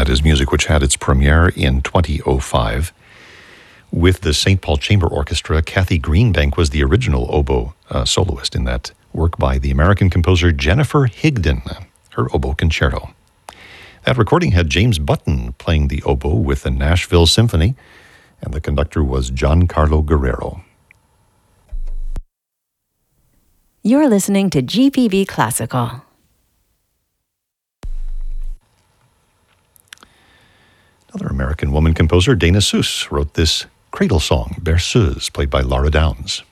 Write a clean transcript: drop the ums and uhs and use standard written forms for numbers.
that is music which had its premiere in 2005 with the St. Paul Chamber Orchestra. Kathy Greenbank was the original oboe soloist in that work by the American composer Jennifer Higdon, her oboe concerto. That recording had James Button playing the oboe with the Nashville Symphony, and the conductor was Giancarlo Guerrero. You're listening to GPB Classical. Another American woman composer, Dana Seuss, wrote this cradle song, Berceuse, played by Laura Downs.